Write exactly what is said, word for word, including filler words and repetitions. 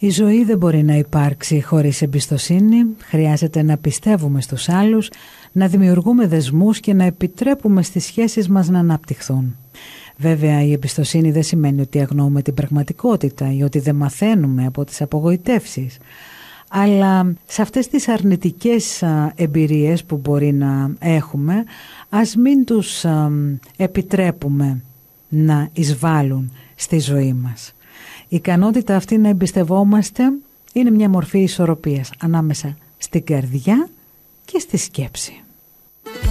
Η ζωή δεν μπορεί να υπάρξει χωρίς εμπιστοσύνη. Χρειάζεται να πιστεύουμε στους άλλους, να δημιουργούμε δεσμούς και να επιτρέπουμε στις σχέσεις μας να αναπτυχθούν. Βέβαια, η εμπιστοσύνη δεν σημαίνει ότι αγνοούμε την πραγματικότητα ή ότι δεν μαθαίνουμε από τις απογοητεύσεις. Αλλά σε αυτές τις αρνητικές εμπειρίες που μπορεί να έχουμε, ας μην τους επιτρέπουμε να εισβάλλουν στη ζωή μας. Η ικανότητα αυτή να εμπιστευόμαστε είναι μια μορφή ισορροπίας ανάμεσα στην καρδιά και στη σκέψη.